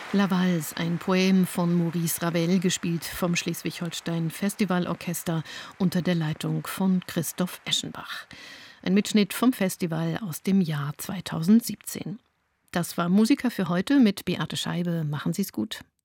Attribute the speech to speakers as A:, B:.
A: La Valse, ein Poem von Maurice Ravel, gespielt vom Schleswig-Holstein Festivalorchester unter der Leitung von Christoph Eschenbach. Ein Mitschnitt vom Festival aus dem Jahr 2017. Das war Musiker für heute mit Beate Scheibe. Machen Sie's gut.